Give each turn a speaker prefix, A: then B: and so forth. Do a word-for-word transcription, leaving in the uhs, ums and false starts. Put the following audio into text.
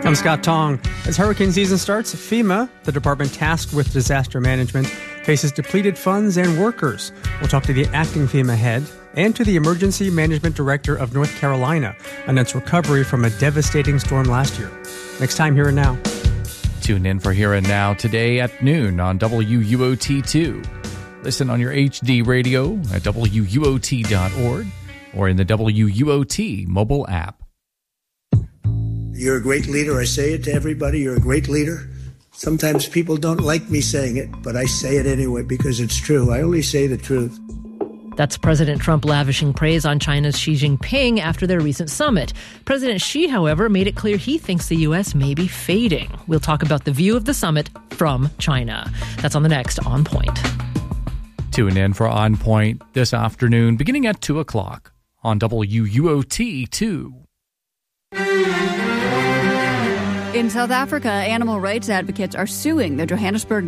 A: I'm Scott Tong. As hurricane season starts, FEMA, the department tasked with disaster management, faces depleted funds and workers. We'll talk to the acting FEMA head and to the emergency management director of North Carolina on its recovery from a devastating storm last year. Next time, Here and Now.
B: Tune in for Here and Now today at noon on W U O T two. Listen on your H D radio at W U O T dot org or in the W U O T mobile app.
C: You're a great leader. I say it to everybody. You're a great leader. Sometimes people don't like me saying it, but I say it anyway because it's true. I only say the truth.
D: That's President Trump lavishing praise on China's Xi Jinping after their recent summit. President Xi, however, made it clear he thinks the U S may be fading. We'll talk about the view of the summit from China. That's on the next On Point.
B: Tune in for On Point this afternoon, beginning at two o'clock on W U O T two.
E: In South Africa, animal rights advocates are suing the Johannesburg